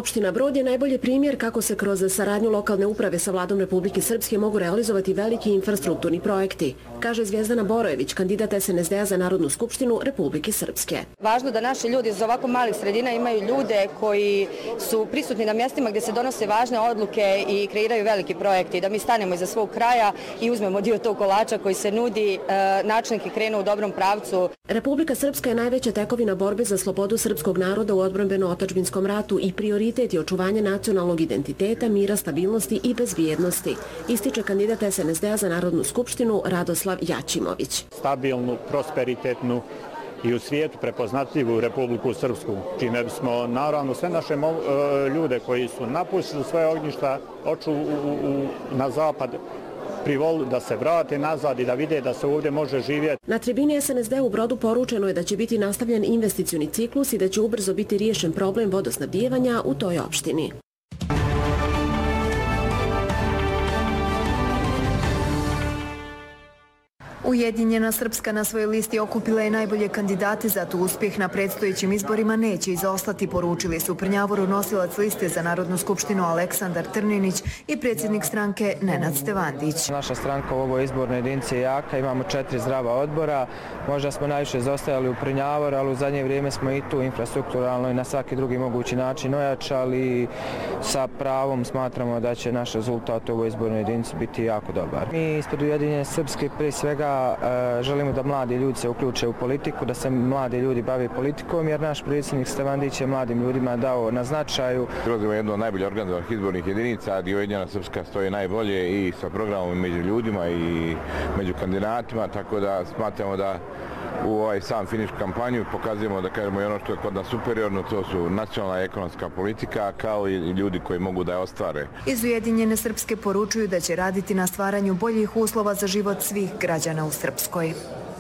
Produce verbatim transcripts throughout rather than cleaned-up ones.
Opština Brod je najbolji primjer kako se kroz saradnju lokalne uprave sa vladom Republike Srpske mogu realizovati veliki infrastrukturni projekti, kaže Zvjezdana Borojević, kandidat S N S D-a za Narodnu skupštinu Republike Srpske. Važno da naši ljudi iz ovako malih sredina imaju ljude koji su prisutni na mjestima gdje se donose važne odluke i kreiraju veliki projekti, da mi stanemo iza svog kraja i uzmemo dio tog kolača koji se nudi, načelnik je krenuo u dobrom pravcu. Republika Srpska je najveća tekovina borbe za slobodu srpskog naroda u odbrambeno-otadžbinskom ratu i prioritet je očuvanje nacionalnog identiteta, mira, stabilnosti i bezbjednosti, ističe kandidat S N S D-a za Narodnu skupštinu Radoslav Jačimović. Stabilnu, prosperitetnu i u svijetu prepoznatljivu Republiku Srpsku, čime bismo naravno sve naše ljude koji su napustili svoje ognjišta, oču na zapad, privolu da se vrate nazad i da vide da se ovdje može živjeti. Na tribini S N S D u Brodu poručeno je da će biti nastavljen investicioni ciklus i da će ubrzo biti riješen problem vodosnabdijevanja u toj opštini. Ujedinjena Srpska na svojoj listi okupila je najbolje kandidate, zato uspjeh na predstojećim izborima neće izostati, poručili su u Prnjavoru nosilac liste za Narodnu skupštinu Aleksandar Trninić i predsjednik stranke Nenad Stevandić. Naša stranka u ovoj izbornoj jedinici je jaka, imamo četiri zdrava odbora, možda smo najviše zostajali u Prnjavoru, ali u zadnje vrijeme smo i tu infrastrukturalno i na svaki drugi mogući način ojačali. Sa pravom smatramo da će naš rezultat u ovoj izbornoj jedinici biti jako dobar. Mi ispred Ujedinjene Srpske prije svega želimo da mladi ljudi se uključe u politiku, da se mladi ljudi bave politikom, jer naš predsjednik Stevandić je mladim ljudima dao na značaju. Prelazimo jedno od najbolje organizovanih izbornih jedinica, gdje Ujedinjena Srpska stoji najbolje i sa programom među ljudima i među kandidatima, tako da smatramo da u ovaj sam finiš kampanju pokazujemo da kažemo i ono što je kod nas superiorno, to su nacionalna i ekonomska politika kao i ljudi koji mogu da je ostvare. Iz Ujedinjene Srpske poručuju da će raditi na stvaranju boljih uslova za život svih građana u Srpskoj.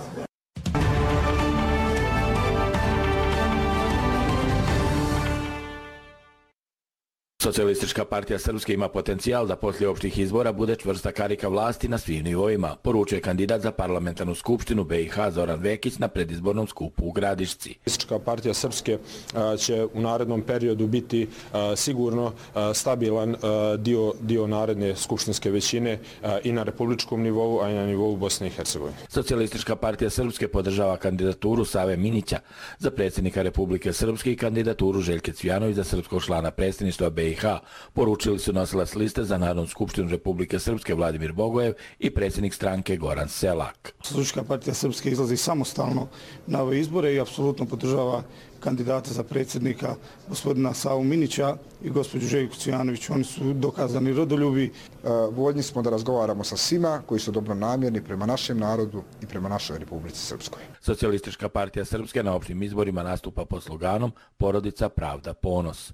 Socijalistička partija Srpske ima potencijal da poslije opštih izbora bude čvrsta karika vlasti na svim nivoima, poručuje kandidat za parlamentarnu skupštinu B i H Zoran Vekić na predizbornom skupu u Gradišci. Socijalistička partija Srpske će u narednom periodu biti sigurno stabilan dio, dio naredne skupštinske većine i na republičkom nivou, a i na nivou Bosne i Hercegovine. Socijalistička partija Srpske podržava kandidaturu Save Minića za predsjednika Republike Srpske i kandidaturu Željke Cvijanović za srpskog člana predsjedništva B i H, poručili su nosilac liste za Narodnu skupštinu Republike Srpske Vladimir Bogojev i predsjednik stranke Goran Selak. Socijalistička partija Srpske izlazi samostalno na ove izbore i apsolutno podržava kandidata za predsjednika gospodina Savu Minića i gospođu Željku Cvijanović. Oni su dokazani rodoljubi. Voljni smo da razgovaramo sa svima koji su dobronamjerni prema našem narodu i prema našoj Republici Srpskoj. Socijalistička partija Srpske na opštim izborima nastupa pod sloganom Porodica, pravda, ponos.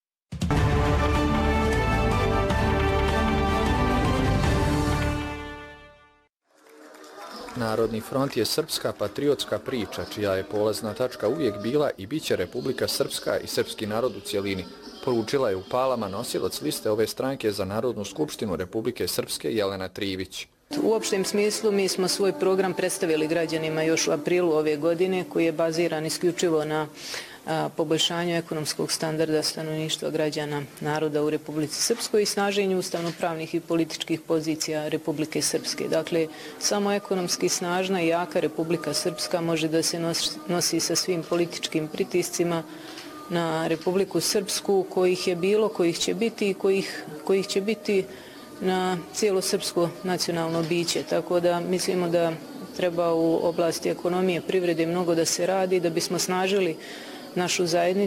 Narodni front je srpska patriotska priča, čija je polazna tačka uvijek bila i bit će Republika Srpska i srpski narod u cijelini, poručila je u Palama nosilac liste ove stranke za Narodnu skupštinu Republike Srpske Jelena Trivić. U opštem smislu mi smo svoj program predstavili građanima još u aprilu ove godine, koji je baziran isključivo na poboljšanju ekonomskog standarda stanovništva građana naroda u Republici Srpskoj i snaženju ustavnopravnih i političkih pozicija Republike Srpske. Dakle, samo ekonomski snažna i jaka Republika Srpska može da se nosi sa svim političkim pritiscima na Republiku Srpsku, kojih je bilo, kojih će biti i kojih, kojih će biti na cijelo srpsko nacionalno biće. Tako da mislimo da treba u oblasti ekonomije, privrede mnogo da se radi da bismo snažili našu zajednicu.